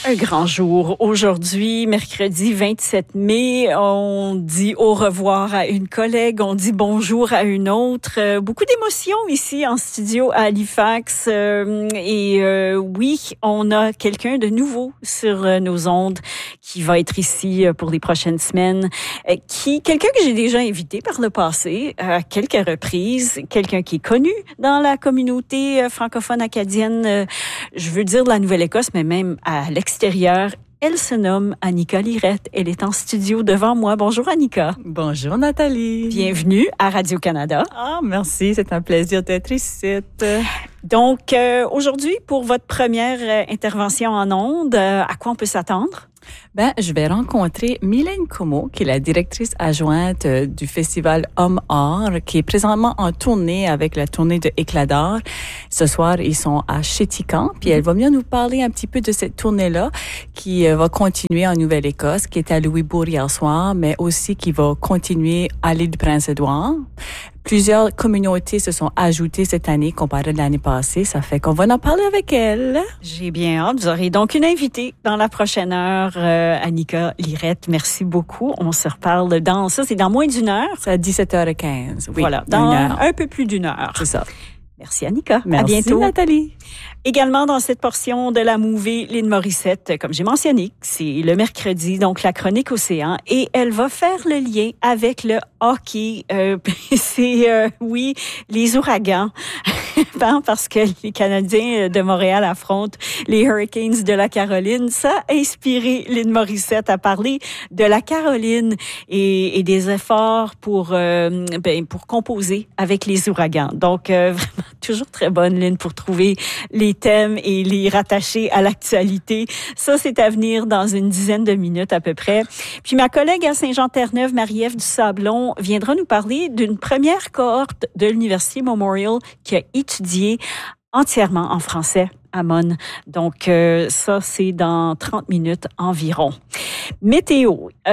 Un grand jour. Aujourd'hui, mercredi 27 mai, on dit au revoir à une collègue, on dit bonjour à une autre. Beaucoup d'émotions ici en studio à Halifax. Oui, on a quelqu'un de nouveau sur nos ondes qui va être ici pour les prochaines semaines. Quelqu'un que j'ai déjà invité par le passé à quelques reprises, quelqu'un qui est connu dans la communauté francophone acadienne, je veux dire de la Nouvelle-Écosse, mais même à l'extérieur. Elle se nomme Annika Lirette. Elle est en studio devant moi. Bonjour Annika. Bonjour Nathalie. Bienvenue à Radio-Canada. Ah, merci. C'est un plaisir d'être ici. Donc, aujourd'hui, pour votre première intervention en ondes, à quoi on peut s'attendre? Je vais rencontrer Mylène Comeau, qui est la directrice adjointe du festival Homme Art, qui est présentement en tournée avec la tournée de Éclat d'art. Ce soir, ils sont à Chéticamp, puis elle va venir nous parler un petit peu de cette tournée-là, qui va continuer en Nouvelle-Écosse, qui était à Louisbourg hier soir, mais aussi qui va continuer à l'île du Prince-Édouard. Plusieurs communautés se sont ajoutées cette année comparé à l'année passée. Ça fait qu'on va en parler avec elle. J'ai bien hâte. Vous aurez donc une invitée dans la prochaine heure, Annika Lirette. Merci beaucoup. On se reparle c'est dans moins d'une heure. C'est à 17h15. Oui, voilà, dans un peu plus d'une heure. C'est ça. Merci Annika. Merci, à bientôt. Nathalie. Également dans cette portion de la movie, Lynn Morissette, comme j'ai mentionné, c'est le mercredi, donc la chronique Océan, et elle va faire le lien avec le hockey. Oui, les ouragans, parce que les Canadiens de Montréal affrontent les Hurricanes de la Caroline. Ça a inspiré Lynn Morissette à parler de la Caroline et des efforts pour composer avec les ouragans. Donc, vraiment, toujours très bonne, Lynn, pour trouver les thèmes et les rattacher à l'actualité. Ça, c'est à venir dans une dizaine de minutes à peu près. Puis ma collègue à Saint-Jean-Terre-Neuve, Marie-Ève Dusablon, viendra nous parler d'une première cohorte de l'Université Memorial qui a étudié entièrement en français à Mon. Donc, ça, c'est dans 30 minutes environ. Météo. Où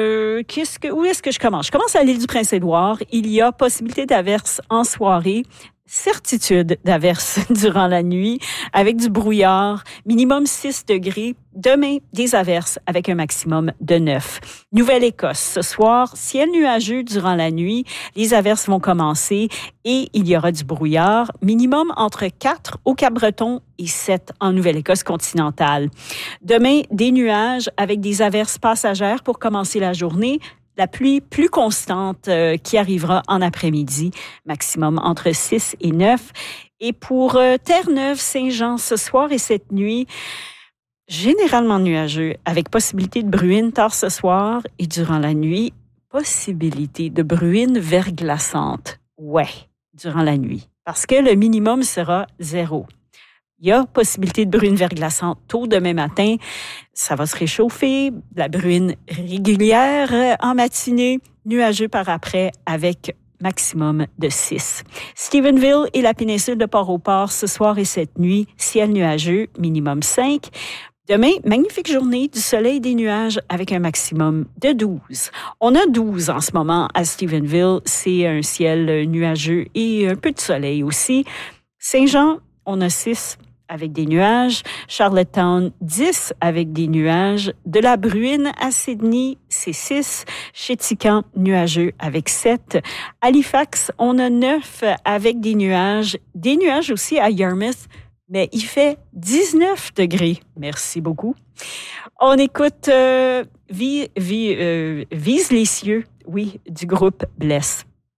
est-ce que je commence? Je commence à l'île du Prince-Édouard. Il y a possibilité d'averses en soirée. Certitude d'averses durant la nuit avec du brouillard, minimum 6 degrés. Demain, des averses avec un maximum de 9. Nouvelle-Écosse, ce soir, ciel nuageux durant la nuit. Les averses vont commencer et il y aura du brouillard. Minimum entre 4 au Cap-Breton et 7 en Nouvelle-Écosse continentale. Demain, des nuages avec des averses passagères pour commencer la journée. La pluie plus constante qui arrivera en après-midi, maximum entre 6 et 9. Et pour Terre-Neuve, Saint-Jean, ce soir et cette nuit, généralement nuageux, avec possibilité de bruine tard ce soir et durant la nuit, possibilité de bruine verglaçante. Ouais, durant la nuit, parce que le minimum sera 0. Il y a possibilité de bruine verglaçante tôt demain matin. Ça va se réchauffer. La bruine régulière en matinée. Nuageux par après avec maximum de 6. Stephenville et la péninsule de Port-au-Port ce soir et cette nuit. Ciel nuageux, minimum 5. Demain, magnifique journée, du soleil et des nuages avec un maximum de 12. On a 12 en ce moment à Stephenville. C'est un ciel nuageux et un peu de soleil aussi. Saint-Jean, on a 6 avec des nuages. Charlottetown, 10 avec des nuages. De la bruine à Sydney, c'est 6. Chéticamp, nuageux avec 7. Halifax, on a 9 avec des nuages. Des nuages aussi à Yarmouth, mais il fait 19 degrés. Merci beaucoup. On écoute Vise les cieux, oui, du groupe Bless.